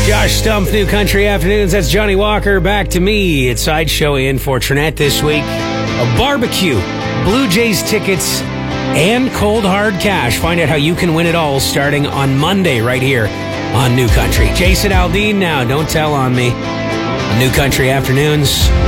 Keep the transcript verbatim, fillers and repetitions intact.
Josh Stump, New Country Afternoons. That's Johnny Walker. Back to me. It's Sideshow in for Trinette this week. A barbecue, Blue Jays tickets, and cold hard cash. Find out how you can win it all starting on Monday right here on New Country. Jason Aldean now. Don't tell on me. New Country Afternoons.